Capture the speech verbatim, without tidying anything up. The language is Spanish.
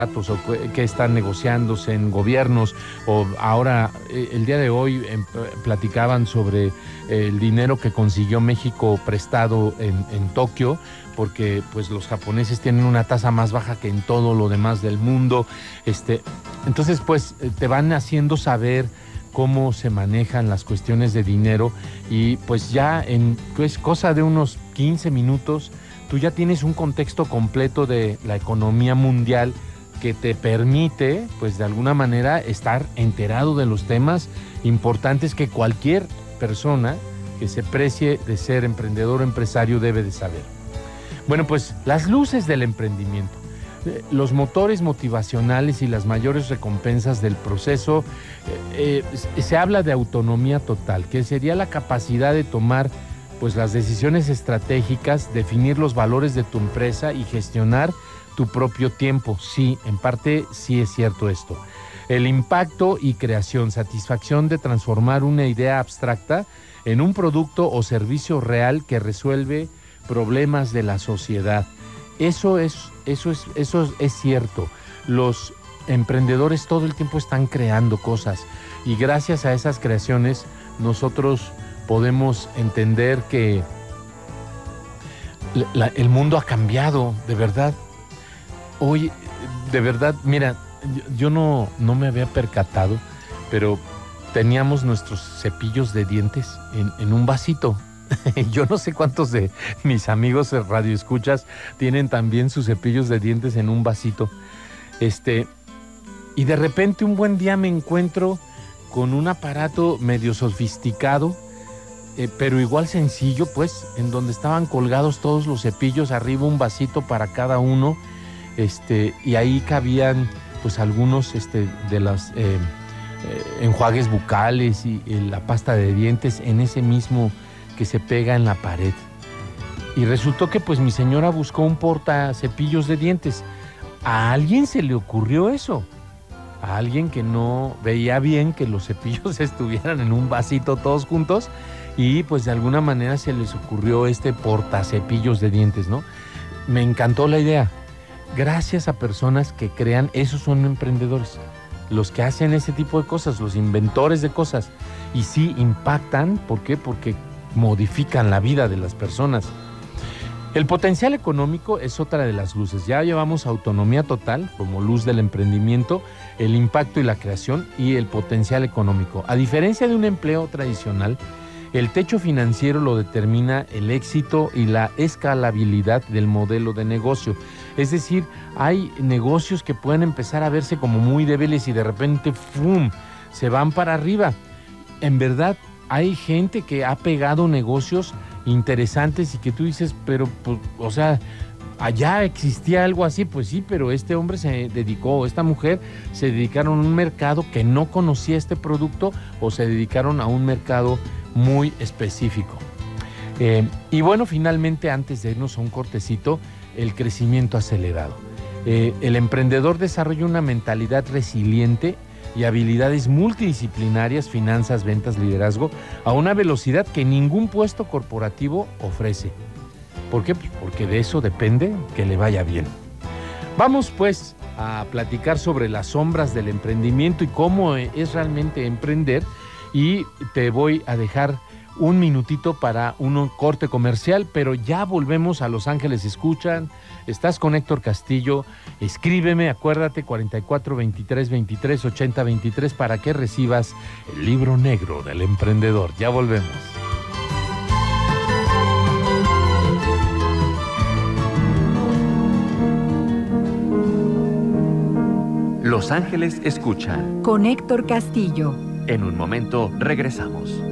o qué están negociándose en gobiernos, o ahora el día de hoy eh, platicaban sobre el dinero que consiguió México prestado en, en Tokio, porque pues los japoneses tienen una tasa más baja que en todo lo demás del mundo. Este, entonces pues te van haciendo saber cómo se manejan las cuestiones de dinero, y pues ya en pues, cosa de unos quince minutos tú ya tienes un contexto completo de la economía mundial que te permite, pues de alguna manera, estar enterado de los temas importantes que cualquier persona que se precie de ser emprendedor o empresario debe de saber. Bueno, pues las luces del emprendimiento, los motores motivacionales y las mayores recompensas del proceso. Eh, eh, se habla de autonomía total, que sería la capacidad de tomar pues las decisiones estratégicas, definir los valores de tu empresa y gestionar tu propio tiempo. Sí, en parte sí es cierto esto. El impacto y creación, satisfacción de transformar una idea abstracta en un producto o servicio real que resuelve problemas de la sociedad. Eso es, eso es, eso es cierto. Los emprendedores todo el tiempo están creando cosas, y gracias a esas creaciones nosotros podemos entender que la, el mundo ha cambiado, de verdad. Hoy, de verdad, mira, yo, yo no, no me había percatado, pero teníamos nuestros cepillos de dientes en, en un vasito. Yo no sé cuántos de mis amigos radioescuchas tienen también sus cepillos de dientes en un vasito. Este, y de repente un buen día me encuentro con un aparato medio sofisticado, eh, pero igual sencillo, pues, en donde estaban colgados todos los cepillos, arriba un vasito para cada uno. Este, y ahí cabían pues algunos este, de los eh, eh, enjuagues bucales y, y la pasta de dientes en ese mismo que se pega en la pared. Y resultó que pues mi señora buscó un porta cepillos de dientes. A alguien se le ocurrió eso, a alguien que no veía bien que los cepillos estuvieran en un vasito todos juntos, y pues de alguna manera se les ocurrió este portacepillos de dientes, ¿no? Me encantó la idea. Gracias a personas que crean, esos son emprendedores, los que hacen ese tipo de cosas, los inventores de cosas, y sí impactan. ¿Por qué? Porque modifican la vida de las personas. El potencial económico es otra de las luces. Ya llevamos autonomía total como luz del emprendimiento, el impacto y la creación, y el potencial económico. A diferencia de un empleo tradicional, el techo financiero lo determina el éxito y la escalabilidad del modelo de negocio. Es decir, hay negocios que pueden empezar a verse como muy débiles y de repente ¡fum!, se van para arriba. En verdad, hay gente que ha pegado negocios interesantes y que tú dices, pero, pues, o sea, allá existía algo así. Pues sí, pero este hombre se dedicó, esta mujer se dedicaron a un mercado que no conocía este producto, o se dedicaron a un mercado muy específico. Eh, y bueno, finalmente, antes de irnos a un cortecito, el crecimiento acelerado. Eh, el emprendedor desarrolla una mentalidad resiliente y habilidades multidisciplinarias, finanzas, ventas, liderazgo, a una velocidad que ningún puesto corporativo ofrece. ¿Por qué? Pues porque de eso depende que le vaya bien. Vamos pues a platicar sobre las sombras del emprendimiento y cómo es realmente emprender, y te voy a dejar un minutito para un corte comercial, pero ya volvemos a Los Ángeles Escuchan. Estás con Héctor Castillo. Escríbeme, acuérdate, cuarenta y cuatro, veintitrés, veintitrés, ochenta, veintitrés, para que recibas el libro negro del emprendedor. Ya volvemos. Los Ángeles Escuchan con Héctor Castillo. En un momento regresamos.